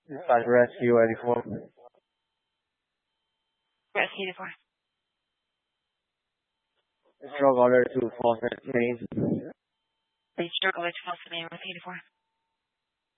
Dispatch Rescue 84. Rescue 84. Stroke alert to Fawcett Main. Please stroke alert to Fawcett Main, Rescue 84.